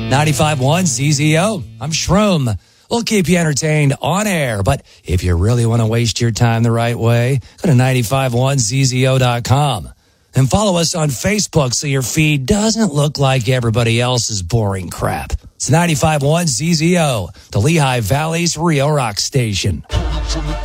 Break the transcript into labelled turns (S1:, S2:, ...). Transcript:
S1: 95.1 ZZO. I'm Shroom. We'll keep you entertained on air, but if you really want to waste your time the right way, go to 951ZZO.com and follow us on Facebook so your feed doesn't look like everybody else's boring crap. It's 95.1 ZZO, the Lehigh Valley's real rock station.